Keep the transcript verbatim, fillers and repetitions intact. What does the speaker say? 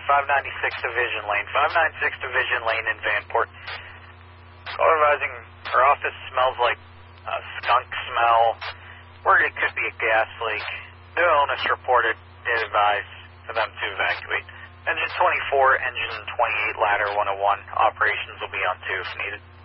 five ninety-six Division Lane. five ninety-six Division Lane in Vanport. Call advising our office smells like a skunk smell. Worried it could be a gas leak. New illness reported. Did advise for them to evacuate. Engine twenty-four, engine twenty-eight, ladder one oh one. Operations will be on two if needed.